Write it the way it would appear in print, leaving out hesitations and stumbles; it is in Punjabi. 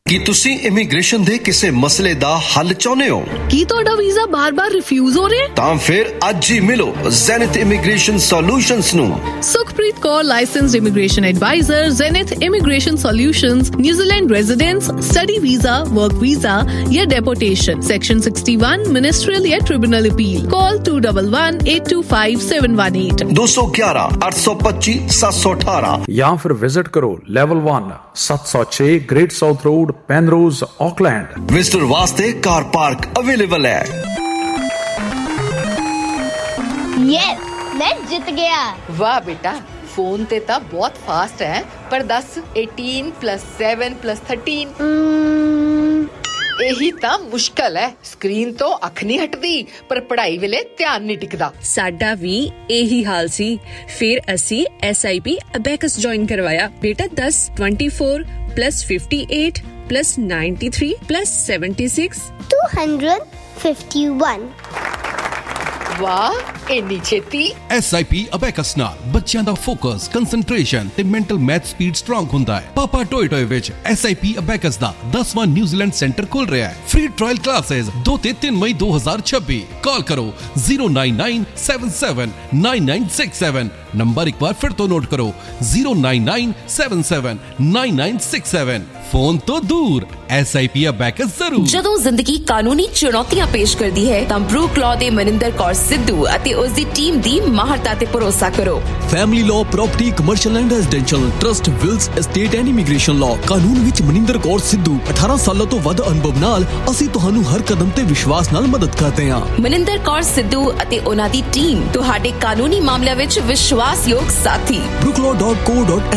ਕੀ ਤੁਸੀਂ ਇਮੀਗ੍ਰੇਸ਼ਨ ਦੇ ਕਿਸੇ ਮਸਲੇ ਦਾ ਹੱਲ ਚਾਹੁੰਦੇ ਹੋ? ਕੀ ਤੁਹਾਡਾ ਵੀਜ਼ਾ ਬਾਰ-ਬਾਰ ਰਿਫਿਊਜ਼ ਹੋ ਰਿਹਾ? ਤਾਂ ਫਿਰ ਅੱਜ ਹੀ ਮਿਲੋ ਜ਼ੈਨਿਥ ਇਮੀਗ੍ਰੇਸ਼ਨ ਸੋਲਿਊਸ਼ਨਸ ਨੂੰ। Sukhpreet Kaur, licensed immigration advisor, ਜ਼ੈਨਿਥ immigration solutions, New Zealand residence, study visa, work visa या डेपोटेशन, सेक्शन 61, मिनिस्ट्रियल या ट्रिब्यूनल अपील। कॉल 2118255718 211 825 718 या फिर विजिट करो level 1 706 great south road, Penrose, Auckland. Visitor वास्ते कार पार्क अवेलेबल है। यस, मैं जीत गया। वाह बेटा, फोन ते ता बहुत फास्ट है, पर 10 18 + 7 + 13 ਇਹੀ ਤਾਂ ਮੁਸ਼ਕਲ ਹੈ। ਸਕਰੀਨ ਤੋਂ ਅੱਖ ਨਹੀਂ ਹਟਦੀ, ਪਰ ਪੜ੍ਹਾਈ ਵੇਲੇ ਧਿਆਨ ਨਹੀਂ ਟਿਕਦਾ। ਸਾਡਾ ਵੀ ਇਹੀ ਹਾਲ ਸੀ। ਫਿਰ ਅਸੀਂ SIP Abacus ਜੁਆਇਨ ਕਰਵਾਇਆ। ਬੇਟਾ 10 24 + 58 + 93 + 76 251। ਵਾਹ, ਇੰਨੀ ਛੇਤੀ। SIP Abacus ਨਾਲ ਬੱਚਿਆਂ ਦਾ ਫੋਕਸ, ਕੰਸੈਂਟਰੇਸ਼ਨ ਤੇ ਮੈਂਟਲ ਮੈਥ ਸਪੀਡ ਸਟਰੋਂਗ ਹੁੰਦਾ ਹੈ। ਪਾਪਾ ਟੋਏ ਵਿੱਚ SIP Abacus ਦਾ 10ਵਾਂ ਨਿਊਜ਼ੀਲੈਂਡ ਸੈਂਟਰ ਖੁੱਲ ਰਿਹਾ ਹੈ। ਫ੍ਰੀ ਟ੍ਰਾਇਲ ਕਲਾਸਿਸ 2 ਤੇ 3 ਮਈ 2026। ਕਾਲ ਕਰੋ 09977999967। ਨੰਬਰ ਇੱਕ ਵਾਰ ਫਿਰ ਤੋਂ ਨੋਟ ਕਰੋ 09977999967। ਫੋਨ ਤੋਂ ਦੂਰ SIP Abacus ਜ਼ਰੂਰ। ਜਦੋਂ ਜ਼ਿੰਦਗੀ ਕਾਨੂੰਨੀ ਚੁਣੌਤੀਆਂ ਪੇਸ਼ ਕਰਦੀ ਹੈ ਤਾਂ ਬਰੂਕ ਲਾਅ ਦੇ ਮਨਿੰਦਰ ਕੌਰ ਸਿੱਧੂ ਅਤੇ ਉਸ ਦੀ ਟੀਮ ਦੀ ਮਾਹਰਤਾ ਤੇ ਭਰੋਸਾ ਕਰੋ। Family law, property, commercial and residential, trust, wills, estate and immigration law. ਕਾਨੂੰਨ ਵਿੱਚ ਮਨਿੰਦਰ ਕੌਰ ਸਿੱਧੂ। 18 ਸਾਲਾਂ ਤੋਂ ਵੱਧ ਅਨੁਭਵ ਨਾਲ ਅਸੀਂ ਤੁਹਾਨੂੰ ਹਰ ਕਦਮ ਤੇ ਵਿਸ਼ਵਾਸ ਨਾਲ ਮਦਦ ਕਰਦੇ ਹਾਂ। ਮਨਿੰਦਰ ਕੌਰ ਸਿੱਧੂ ਅਤੇ ਉਹਨਾਂ ਦੀ ਟੀਮ ਤੁਹਾਡੇ ਕਾਨੂੰਨੀ ਮਾਮਲਿਆਂ ਵਿੱਚ ਵਿਸ਼ਵਾਸਯੋਗ ਸਾਥੀ। brooklaw.co.uk